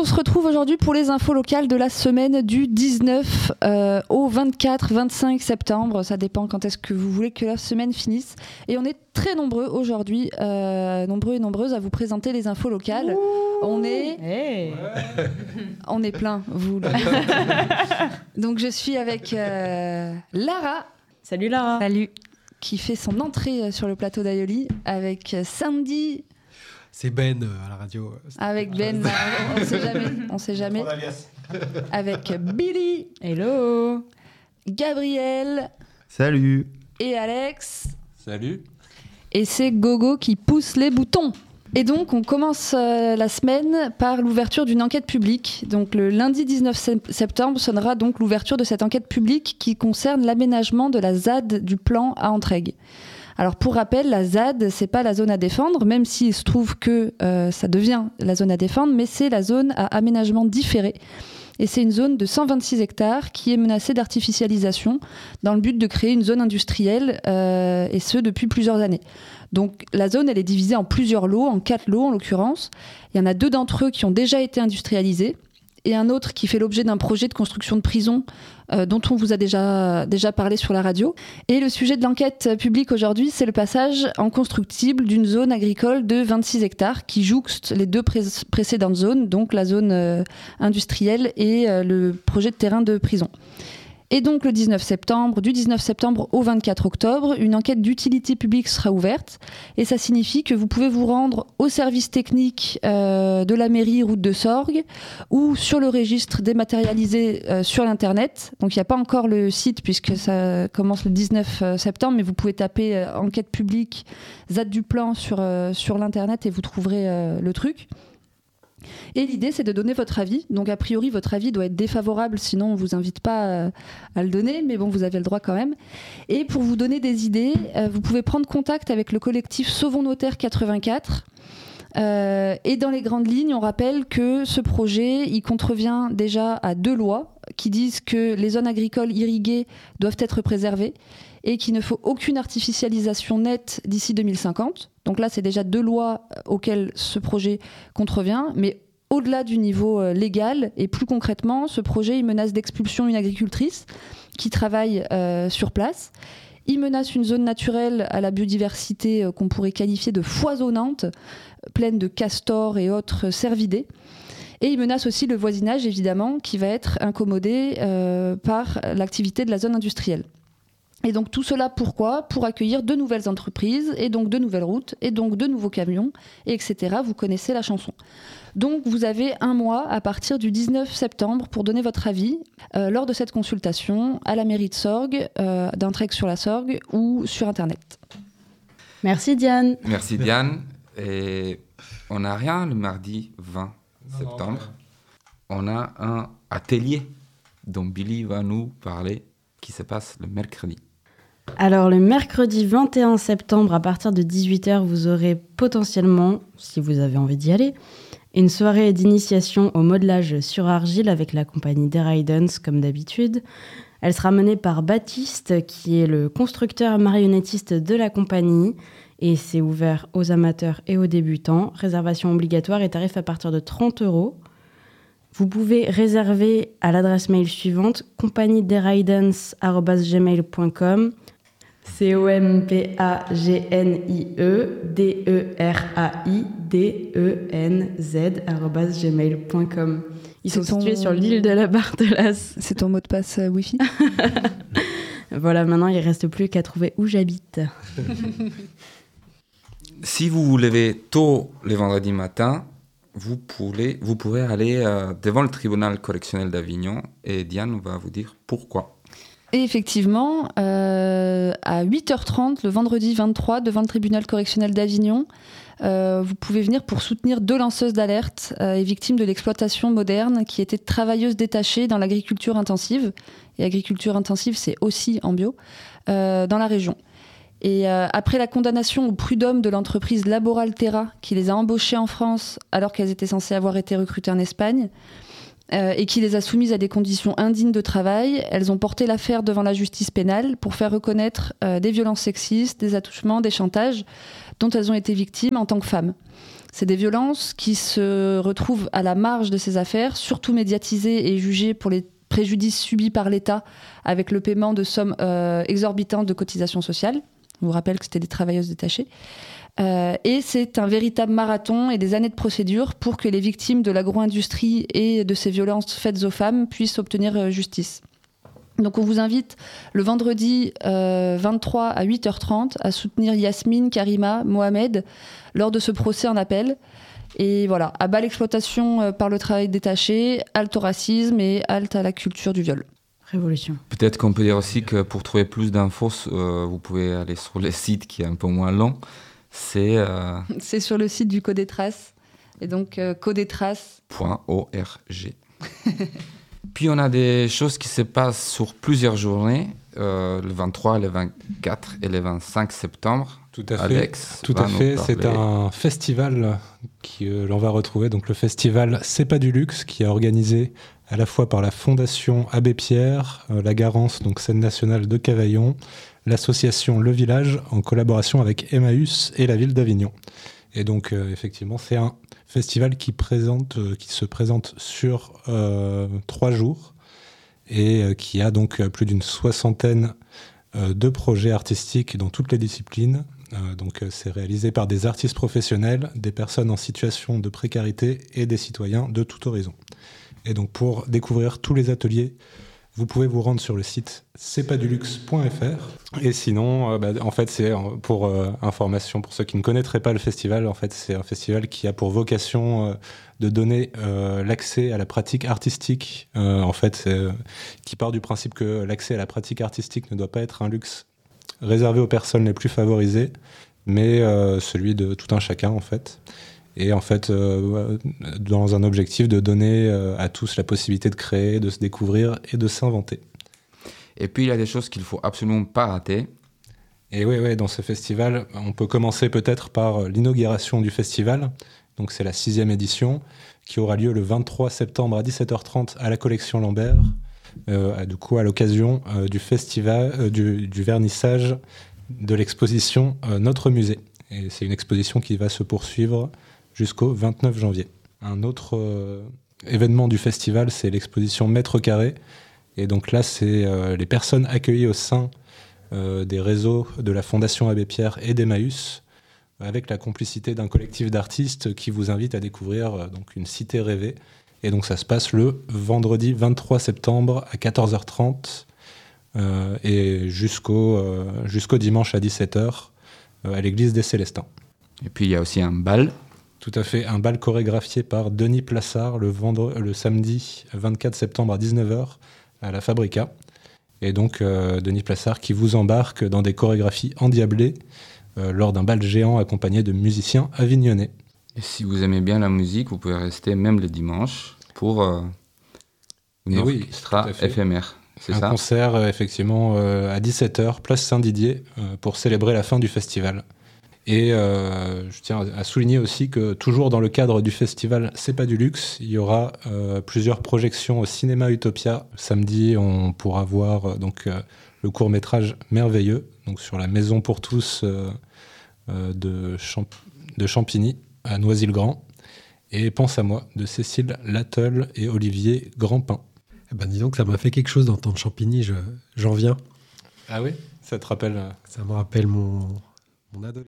on se retrouve aujourd'hui pour les infos locales de la semaine du 19 au 24-25 septembre. Ça dépend quand est-ce que vous voulez que la semaine finisse. Et on est très nombreux aujourd'hui, nombreux et nombreuses à vous présenter les infos locales. On est plein, vous. Donc je suis avec Lara. Salut Lara. Salut. Qui fait son entrée sur le plateau d'Aioli avec Sandy. C'est Ben à la radio. Avec Ben, on sait jamais. Avec Billy. Hello. Gabriel. Salut. Et Alex. Salut. Et c'est Gogo qui pousse les boutons. Et donc, on commence la semaine par l'ouverture d'une enquête publique. Donc, le lundi 19 septembre sonnera donc l'ouverture de cette enquête publique qui concerne l'aménagement de la ZAD du plan à Entraigues. Alors, pour rappel, la ZAD, c'est pas la zone à défendre, même s'il se trouve que ça devient la zone à défendre, mais c'est la zone à aménagement différé. Et c'est une zone de 126 hectares qui est menacée d'artificialisation dans le but de créer une zone industrielle, et ce, depuis plusieurs années. Donc la zone, elle est divisée en plusieurs lots, en 4 lots en l'occurrence. Il y en a 2 d'entre eux qui ont déjà été industrialisés et un autre qui fait l'objet d'un projet de construction de prison dont on vous a déjà parlé sur la radio. Et le sujet de l'enquête publique aujourd'hui, c'est le passage en constructible d'une zone agricole de 26 hectares qui jouxte les 2 précédentes zones, donc la zone industrielle et le projet de terrain de prison. Et donc du 19 septembre au 24 octobre, une enquête d'utilité publique sera ouverte. Et ça signifie que vous pouvez vous rendre au service technique de la mairie route de Sorgues ou sur le registre dématérialisé sur l'Internet. Donc il n'y a pas encore le site puisque ça commence le 19 septembre, mais vous pouvez taper enquête publique ZAD du plan sur l'Internet et vous trouverez le truc. Et l'idée, c'est de donner votre avis. Donc, a priori, votre avis doit être défavorable, sinon on ne vous invite pas à le donner, mais bon, vous avez le droit quand même. Et pour vous donner des idées, vous pouvez prendre contact avec le collectif Sauvons Notaire 84. Et dans les grandes lignes, on rappelle que ce projet, il contrevient déjà à 2 lois qui disent que les zones agricoles irriguées doivent être préservées et qu'il ne faut aucune artificialisation nette d'ici 2050. Donc là, c'est déjà 2 lois auxquelles ce projet contrevient, mais au-delà du niveau légal, et plus concrètement, ce projet il menace d'expulsion une agricultrice qui travaille sur place. Il menace une zone naturelle à la biodiversité qu'on pourrait qualifier de foisonnante, pleine de castors et autres cervidés. Et il menace aussi le voisinage, évidemment, qui va être incommodé par l'activité de la zone industrielle. Et donc tout cela, pourquoi ? Pour accueillir de nouvelles entreprises, et donc de nouvelles routes, et donc de nouveaux camions, etc. Vous connaissez la chanson. Donc vous avez 1 mois à partir du 19 septembre pour donner votre avis lors de cette consultation à la mairie de Sorgues, d'Entraigues-sur-la-Sorgue ou sur Internet. Merci Diane. Merci Diane. Et on n'a rien le mardi 20 septembre. On a un atelier dont Billy va nous parler qui se passe le mercredi. Alors le mercredi 21 septembre à partir de 18h, vous aurez potentiellement, si vous avez envie d'y aller, une soirée d'initiation au modelage sur argile avec la compagnie Deraidens comme d'habitude. Elle sera menée par Baptiste qui est le constructeur marionnettiste de la compagnie et c'est ouvert aux amateurs et aux débutants. Réservation obligatoire et tarif à partir de 30 €. Vous pouvez réserver à l'adresse mail suivante compagniederaidens@gmail.com compagniederaidens@gmail.com. Ils sont situés sur l'île de la Barthelasse. C'est ton mot de passe Wi-Fi. Voilà, maintenant il ne reste plus qu'à trouver où j'habite. Si vous vous levez tôt le vendredi matin, vous pourrez aller devant le tribunal correctionnel d'Avignon et Diane va vous dire pourquoi. Et effectivement, à 8h30, le vendredi 23, devant le tribunal correctionnel d'Avignon, vous pouvez venir pour soutenir 2 lanceuses d'alerte et victimes de l'exploitation moderne qui étaient travailleuses détachées dans l'agriculture intensive. Et agriculture intensive, c'est aussi en bio, dans la région. Et après la condamnation au prud'homme de l'entreprise Laboral Terra, qui les a embauchées en France alors qu'elles étaient censées avoir été recrutées en Espagne, et qui les a soumises à des conditions indignes de travail, elles ont porté l'affaire devant la justice pénale pour faire reconnaître des violences sexistes, des attouchements, des chantages dont elles ont été victimes en tant que femmes. C'est des violences qui se retrouvent à la marge de ces affaires, surtout médiatisées et jugées pour les préjudices subis par l'État avec le paiement de sommes exorbitantes de cotisations sociales. Je vous rappelle que c'était des travailleuses détachées. Et c'est un véritable marathon et des années de procédure pour que les victimes de l'agro-industrie et de ces violences faites aux femmes puissent obtenir justice. Donc on vous invite le vendredi 23 à 8h30 à soutenir Yasmine, Karima, Mohamed lors de ce procès en appel. Et voilà, à bas l'exploitation par le travail détaché, halte au racisme et halte à la culture du viol. Révolution. Peut-être qu'on peut dire aussi que pour trouver plus d'infos, vous pouvez aller sur le site qui est un peu moins long. C'est sur le site du Codetrace. Et donc codetrace. .org. Puis on a des choses qui se passent sur plusieurs journées, le 23, le 24 et le 25 septembre. Tout à fait. Alex, tout à fait. C'est un festival que l'on va retrouver. Donc le festival C'est pas du luxe, qui est organisé à la fois par la Fondation Abbé Pierre, la Garance, donc scène nationale de Cavaillon, l'association Le Village, en collaboration avec Emmaüs et la ville d'Avignon. Et donc effectivement, c'est un festival qui se présente sur 3 jours et qui a donc plus d'une 60aine de projets artistiques dans toutes les disciplines. Donc c'est réalisé par des artistes professionnels, des personnes en situation de précarité et des citoyens de tout horizon. Et donc pour découvrir tous les ateliers, vous pouvez vous rendre sur le site c'estpasduluxe.fr. Et sinon, en fait, c'est pour information, pour ceux qui ne connaîtraient pas le festival, en fait, c'est un festival qui a pour vocation de donner l'accès à la pratique artistique. En fait, qui part du principe que l'accès à la pratique artistique ne doit pas être un luxe réservé aux personnes les plus favorisées, mais celui de tout un chacun, en fait. Et en fait, dans un objectif de donner à tous la possibilité de créer, de se découvrir et de s'inventer. Et puis, il y a des choses qu'il ne faut absolument pas rater. Et oui, dans ce festival, on peut commencer peut-être par l'inauguration du festival. Donc, c'est la 6e édition qui aura lieu le 23 septembre à 17h30 à la Collection Lambert, du coup, à l'occasion du festival, du vernissage de l'exposition Notre Musée. Et c'est une exposition qui va se poursuivre jusqu'au 29 janvier. Un autre événement du festival, c'est l'exposition Mètre Carré. Et donc là, c'est les personnes accueillies au sein des réseaux de la Fondation Abbé Pierre et d'Emmaüs, avec la complicité d'un collectif d'artistes qui vous invite à découvrir donc une cité rêvée. Et donc ça se passe le vendredi 23 septembre à 14h30 et jusqu'au dimanche à 17h à l'église des Célestins. Et puis il y a aussi un bal. Tout à fait, un bal chorégraphié par Denis Plassard le samedi 24 septembre à 19h à la Fabrica. Et donc Denis Plassard qui vous embarque dans des chorégraphies endiablées lors d'un bal géant accompagné de musiciens avignonnais. Et si vous aimez bien la musique, vous pouvez rester même le dimanche pour une orchestra éphémère. C'est ça ? Un concert effectivement à 17h, place Saint-Didier, pour célébrer la fin du festival. Et je tiens à souligner aussi que toujours dans le cadre du festival C'est pas du luxe, il y aura plusieurs projections au cinéma Utopia. Samedi, on pourra voir le court-métrage Merveilleux, donc sur la maison pour tous de Champigny à Noisy-le-Grand, et Pense à moi de Cécile Latteul et Olivier Grandpin. Eh ben dis donc, ça m'a fait quelque chose d'entendre Champigny, j'en viens. Ah oui ? Ça te rappelle Ça me rappelle mon adolescence.